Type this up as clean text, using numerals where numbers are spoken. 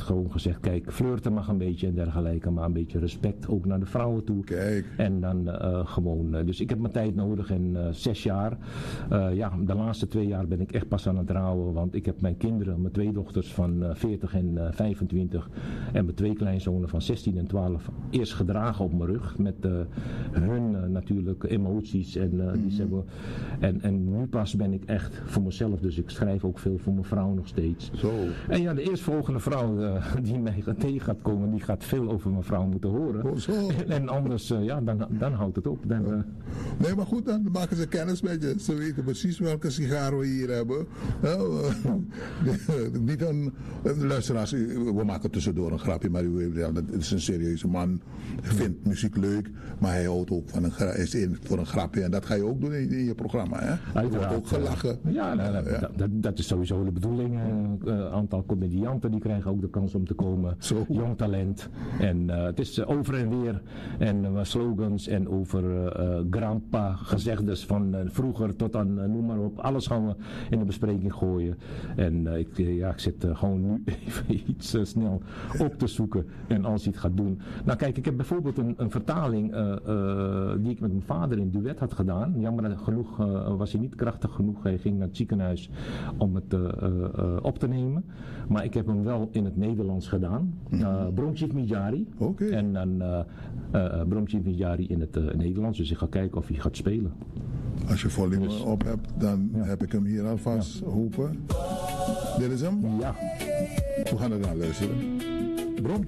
gewoon gezegd, kijk, flirten mag een beetje en dergelijke, maar een beetje respect ook naar de vrouwen toe. Kijk. En dan gewoon, dus ik heb mijn tijd nodig en 6 jaar. De laatste 2 jaar ben ik echt pas aan het trouwen, want ik heb mijn kinderen, mijn 2 dochters van 40 en 25 en mijn 2 kleinzonen van 16 en 12 eerst gedragen op mijn rug met hun natuurlijk emoties en die ze hebben. En nu pas ben ik echt voor mezelf, dus ik schrijf ook veel voor mijn vrouw nog steeds. Zo. En ja, de eerstvolgende vrouw die mij tegen gaat komen, die gaat veel over mijn vrouw moeten horen. Oh, zo. En anders, dan houdt het op. Nee, maar goed, dan maken ze kennis met je. Ze weten precies welke sigaar we hier hebben. Niet een luisteraars, we maken tussendoor een grapje, maar u weet, dat is een serieuze man. Vindt muziek leuk, maar hij houdt ook van is in voor een grapje. En dat ga je ook doen in je programma, hè? Er wordt ook gelachen. Dat is sowieso de bedoeling. Een aantal comedianten die krijgen ook de kans om te komen. Zo. Jong talent. En het is over en weer. En slogans en over grandpa gezegdes van vroeger tot aan noem maar op. Alles gaan we in de bespreking gooien. En ik zit gewoon nu even iets snel op te zoeken. En als hij het gaat doen. Nou kijk, ik heb bijvoorbeeld een vertaling die ik met mijn vader in duet had gedaan. Jammer genoeg was hij niet krachtig genoeg. Hij ging naar het ziekenhuis om het op te nemen. Maar ik heb hem wel in het Nederlands gedaan. Bromchief Mijari. Okay. En dan Bromchief Mijari in het Nederlands. Dus ik ga kijken of hij gaat spelen. Als je volume op hebt, dan heb ik hem hier alvast hopen. Dit is hem? Ja. We gaan er naar luisteren. Bromchief.